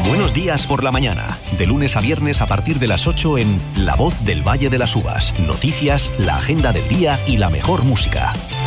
Buenos días por la mañana. De lunes a viernes a partir de las 8 en La Voz del Valle de las Uvas. Noticias, la agenda del día y la mejor música.